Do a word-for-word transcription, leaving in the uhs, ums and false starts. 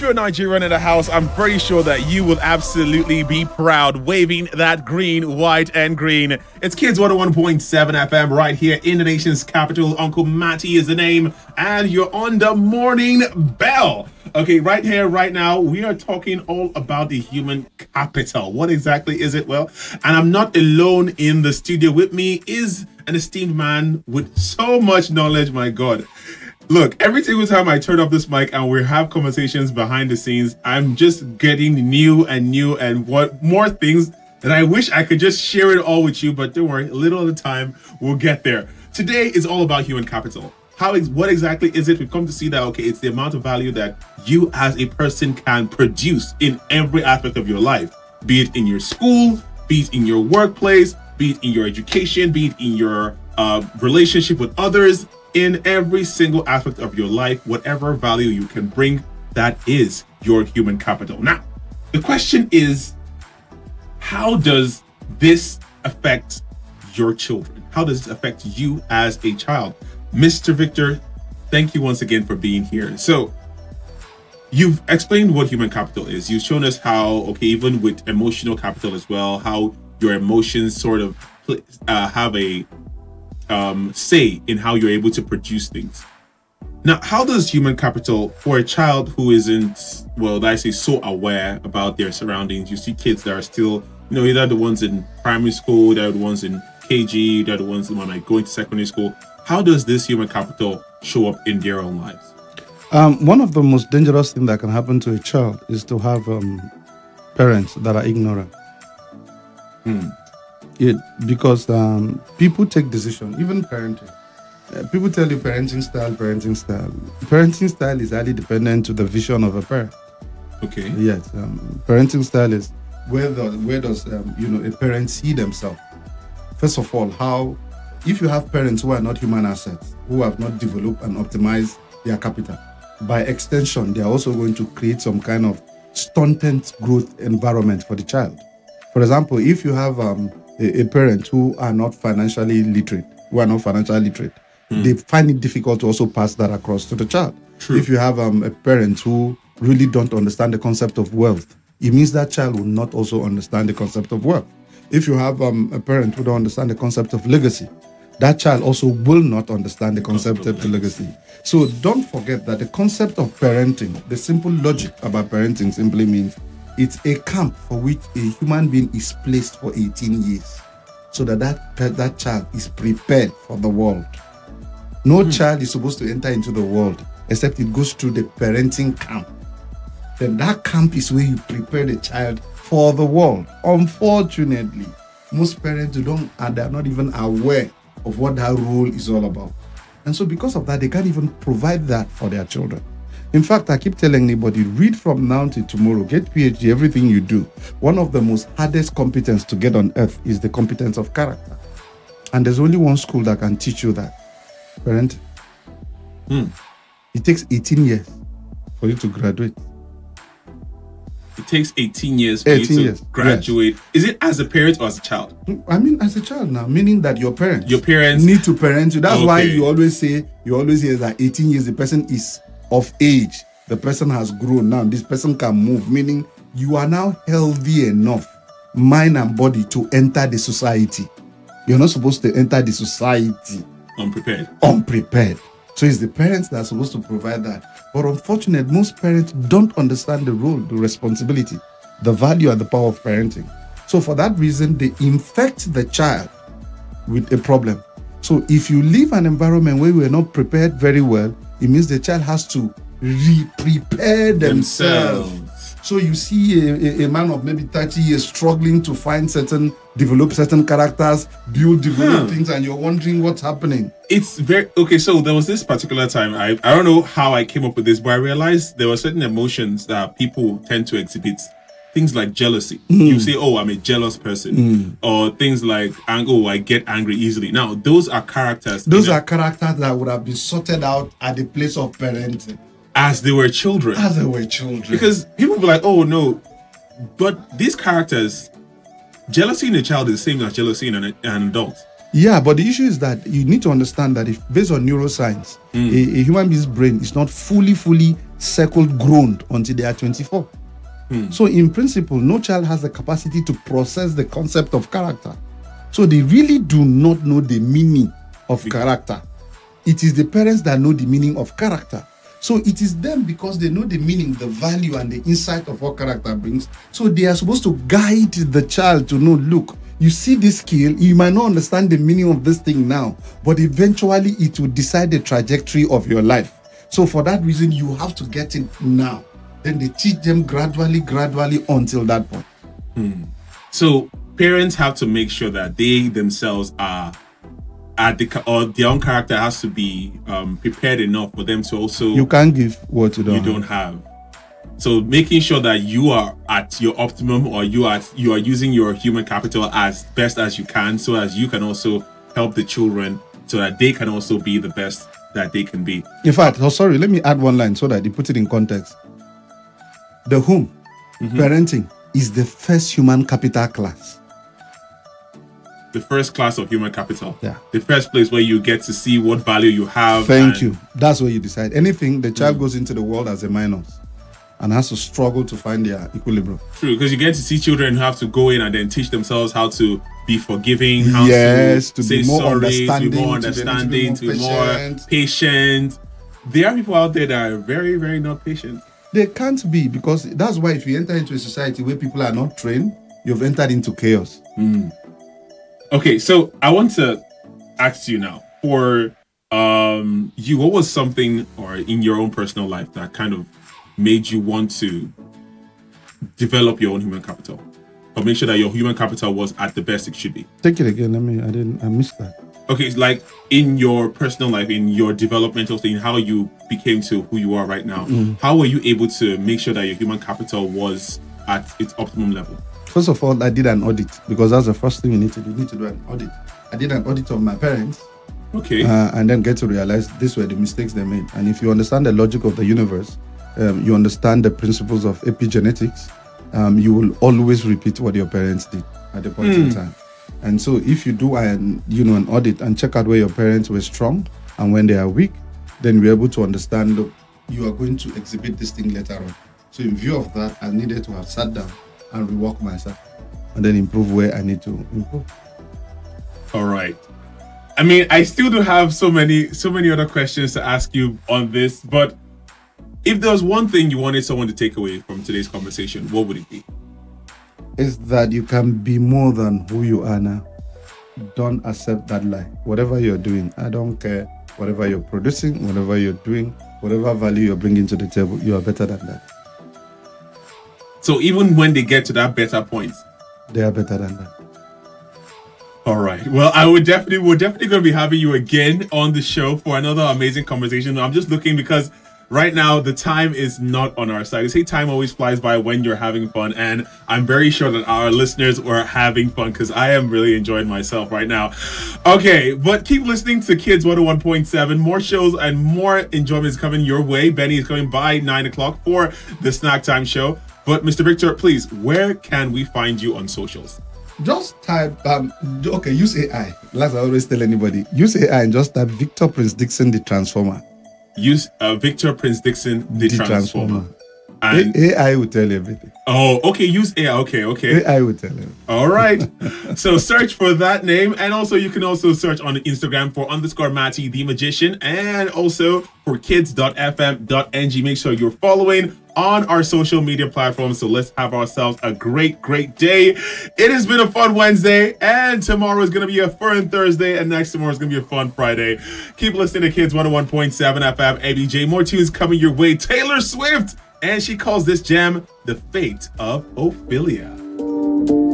you're Nigerian in the house, I'm pretty sure that you will absolutely be proud waving that green, white, and green. It's Kids one oh one point seven F M right here in the nation's capital. Uncle Matty is the name, and you're on the morning bell. Okay, right here, right now, we are talking all about the human capital. What exactly is it? Well, and I'm not alone in the studio. With me is an esteemed man with so much knowledge, my God. Look, every single time I turn off this mic and we have conversations behind the scenes, I'm just getting new and new and what more things that I wish I could just share it all with you. But don't worry, a little at a time, we'll get there. Today is all about human capital. How is what exactly is it? We've come to see that, okay, it's the amount of value that you as a person can produce in every aspect of your life, be it in your school, be it in your workplace, be it in your education, be it in your uh, relationship with others. In every single aspect of your life, whatever value you can bring, that is your human capital. Now, the question is, how does this affect your children? How does it affect you as a child? Mister Victor, thank you once again for being here. So, you've explained what human capital is. You've shown us how, okay, even with emotional capital as well, how your emotions sort of uh, have a um say in how you're able to produce things. Now, how does human capital for a child who isn't, well, I say, so aware about their surroundings? You see kids that are still, you know, either the ones in primary school, they're the ones in K G, they're the ones that are like going to secondary school. How does this human capital show up in their own lives? Um, one of the most dangerous things that can happen to a child is to have um, parents that are ignorant. Hmm. It because um, people take decisions, even parenting. Uh, people tell you parenting style, parenting style. Parenting style is highly dependent to the vision of a parent. Okay. Yes. Um, parenting style is where does where does um, you know a parent see themselves. First of all, how if you have parents who are not human assets, who have not developed and optimized their capital, by extension, they are also going to create some kind of stunted growth environment for the child. For example, if you have um, A, a parent who are not financially literate, who are not financially literate, mm. they find it difficult to also pass that across to the child. True. If you have um, a parent who really don't understand the concept of wealth, it means that child will not also understand the concept of wealth. If you have um, a parent who don't understand the concept of legacy, that child also will not understand the concept of the legacy. So don't forget that the concept of parenting, the simple logic about parenting simply means it's a camp for which a human being is placed for eighteen years, so that that, that child is prepared for the world. No hmm. child is supposed to enter into the world except it goes through the parenting camp. Then that camp is where you prepare the child for the world. Unfortunately, most parents don't, and they're not even aware of what that role is all about. And so because of that, they can't even provide that for their children. In fact, I keep telling anybody, read from now till tomorrow, get PhD, everything you do. One of the most hardest competence to get on earth is the competence of character. And there's only one school that can teach you that. Parent, hmm. it takes eighteen years for you to graduate. It takes eighteen years for eighteen you to years, graduate. Yes. Is it as a parent or as a child? I mean, as a child now, meaning that your parents, your parents need to parent you. That's okay. why you always say, you always hear that eighteen years, the person is of age, the person has grown now, this person can move, meaning you are now healthy enough, mind and body, to enter the society. You're not supposed to enter the society unprepared. Unprepared. So it's the parents that are supposed to provide that. But unfortunately, most parents don't understand the role, the responsibility, the value and the power of parenting. So for that reason, they infect the child with a problem. So if you leave an environment where we are not prepared very well, it means the child has to re-prepare themselves. themselves. So you see a, a, a man of maybe thirty years struggling to find certain, develop certain characters, build, develop huh. things, and you're wondering what's happening. It's very, okay, so there was this particular time, I, I don't know how I came up with this, but I realized there were certain emotions that people tend to exhibit. Things like jealousy. Mm. You say, oh, I'm a jealous person. Mm. Or things like, oh, I get angry easily. Now, those are characters. Those are characters that would have been sorted out at the place of parenting. As they were children. As they were children. Because people be like, oh, no. But these characters, jealousy in a child is the same as jealousy in an, an adult. Yeah, but the issue is that you need to understand that if based on neuroscience, mm. a, a human being's brain is not fully, fully circled grown until they are twenty-four. Mm. So in principle, no child has the capacity to process the concept of character. So they really do not know the meaning of character. It is the parents that know the meaning of character. So it is them, because they know the meaning, the value, and the insight of what character brings. So they are supposed to guide the child to know, look, you see this skill, you might not understand the meaning of this thing now, but eventually it will decide the trajectory of your life. So for that reason, you have to get it now. Then they teach them gradually, gradually until that point. Hmm. So parents have to make sure that they themselves are at the, or their own character has to be um, prepared enough for them to also. You can't give what you don't. You have. don't have. So making sure that you are at your optimum, or you are you are using your human capital as best as you can, so as you can also help the children, so that they can also be the best that they can be. In fact, oh sorry, let me add one line so that you put it in context. The home, mm-hmm. parenting is the first human capital class. The first class of human capital. Yeah. The first place where you get to see what value you have. Thank you. That's where you decide. Anything, the child mm. goes into the world as a minus and has to struggle to find their equilibrium. True, because you get to see children who have to go in and then teach themselves how to be forgiving, how yes, to, to say be more sorry, understanding, to be more understanding, to be more, to be more patient. There are people out there that are very, very not patient. They can't be, because that's why if you enter into a society where people are not trained, you've entered into chaos. Mm. Okay, so I want to ask you now, for um, you, what was something or in your own personal life that kind of made you want to develop your own human capital, or make sure that your human capital was at the best it should be? Take it again. Let me. I didn't. I missed that. Okay, like in your personal life, in your developmental thing, how you became to who you are right now. Mm. How were you able to make sure that your human capital was at its optimum level? First of all, I did an audit, because that's the first thing you need to do. You need to do an audit. I did an audit of my parents. Okay. Uh, and then get to realize these were the mistakes they made. And if you understand the logic of the universe, um, you understand the principles of epigenetics, um, you will always repeat what your parents did at the point mm. in time. And so if you do an, you know, an audit and check out where your parents were strong and when they are weak, then you're able to understand, look, you are going to exhibit this thing later on. So in view of that, I needed to have sat down and rework myself and then improve where I need to improve. All right. I mean, I still do have so many, so many other questions to ask you on this, but if there was one thing you wanted someone to take away from today's conversation, what would it be? Is that you can be more than who you are now. Don't accept that lie. Whatever you're doing, I don't care. Whatever you're producing, whatever you're doing, whatever value you're bringing to the table, you are better than that. So even when they get to that better point, they are better than that. All right. Well, I would definitely, we're definitely going to be having you again on the show for another amazing conversation. I'm just looking because right now the time is not on our side. They say time always flies by when you're having fun, and I'm very sure that our listeners are having fun because I am really enjoying myself right now. Okay, but keep listening to Kids one oh one point seven. More shows and more enjoyment is coming your way. Benny is coming by nine o'clock for the Snack Time Show. But Mister Victor, please, where can we find you on socials? Just type, um, okay, use A I. Like I always tell anybody, use A I and just type Victor Prince Dixon, the Transformer. Use uh, Victor Prince Dixon, the, the Transformer. Transformer. And A I will tell you everything. Oh, okay. Use A I. Okay, okay. A I will tell you. All right. So search for that name. And also you can also search on Instagram for underscore Matty the Magician, and also for kids dot f m dot n g. Make sure you're following on our social media platforms. So let's have ourselves a great, great day. It has been a fun Wednesday, and tomorrow is going to be a fun Thursday, and next tomorrow is going to be a fun Friday. Keep listening to Kids one oh one point seven F M A B J. More tunes coming your way. Taylor Swift, and she calls this jam The Fate of Ophelia.